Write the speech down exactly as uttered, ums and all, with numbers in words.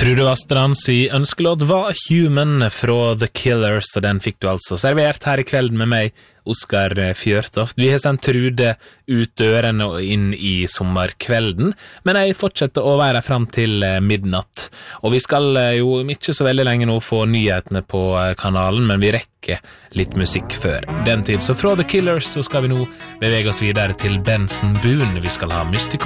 Trude Vastrand si ønskelåt var Human fra The Killers, og den fikk du altså servert her i kvelden med meg, Oskar Fjørtoft. Vi har sendt Trude ut dørene og inn i sommerkvelden, men jeg fortsetter å være frem til midnatt. Og vi skal jo ikke så veldig lenge nå få nyhetene på kanalen, men vi rekker litt musikk før den tid. Så fra The Killers så skal vi nå bevege oss videre til Benson Boone. Vi skal ha Mystical